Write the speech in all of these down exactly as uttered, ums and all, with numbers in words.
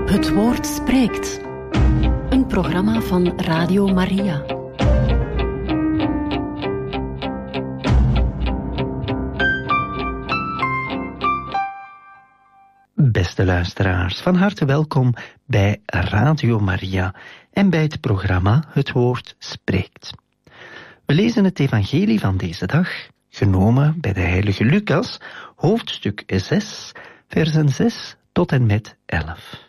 Het Woord spreekt. Een programma van Radio Maria. Beste luisteraars, van harte welkom bij Radio Maria en bij het programma Het Woord spreekt. We lezen het evangelie van deze dag, genomen bij de heilige Lucas, hoofdstuk zes, versen zes tot en met elf.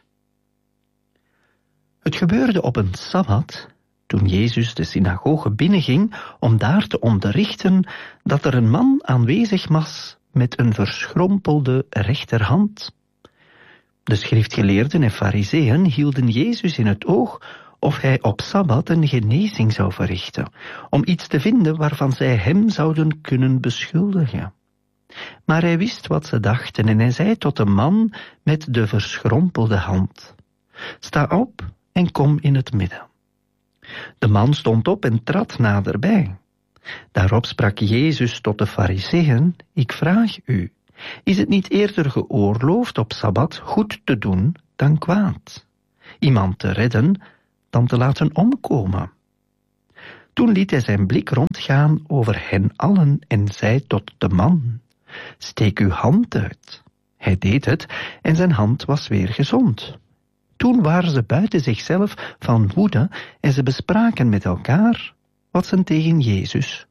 Het gebeurde op een sabbat, toen Jezus de synagoge binnenging om daar te onderrichten, dat er een man aanwezig was met een verschrompelde rechterhand. De schriftgeleerden en farizeeën hielden Jezus in het oog of hij op sabbat een genezing zou verrichten, om iets te vinden waarvan zij hem zouden kunnen beschuldigen. Maar hij wist wat ze dachten en hij zei tot de man met de verschrompelde hand: sta op en kom in het midden. De man stond op en trad naderbij. Daarop sprak Jezus tot de farizeeën: ik vraag u, is het niet eerder geoorloofd op sabbat goed te doen dan kwaad, iemand te redden dan te laten omkomen? Toen liet hij zijn blik rondgaan over hen allen en zei tot de man: steek uw hand uit. Hij deed het en zijn hand was weer gezond. Toen waren ze buiten zichzelf van woede en ze bespraken met elkaar wat ze tegen Jezus